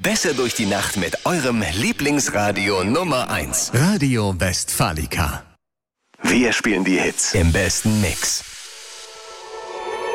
besser durch die Nacht mit eurem Lieblingsradio Nummer 1. Radio Westfalica. Wir spielen die Hits im besten Mix.